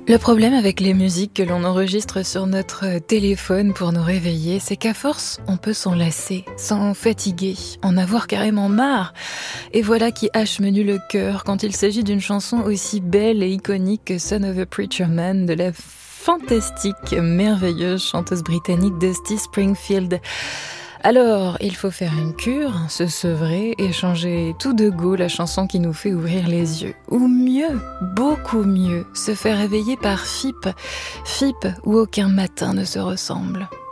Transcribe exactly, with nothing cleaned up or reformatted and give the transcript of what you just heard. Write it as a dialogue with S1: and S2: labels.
S1: Le problème avec les musiques que l'on enregistre sur notre téléphone pour nous réveiller, c'est qu'à force, on peut s'en lasser, s'en fatiguer, en avoir carrément marre. Et voilà qui hache menu le cœur quand il s'agit d'une chanson aussi belle et iconique que Son of a Preacher Man de la fantastique, merveilleuse chanteuse britannique Dusty Springfield. Alors, il faut faire une cure, se sevrer et changer tout de go la chanson qui nous fait ouvrir les yeux. Ou mieux, beaucoup mieux, se faire réveiller par F I P. F I P où aucun matin ne se ressemble.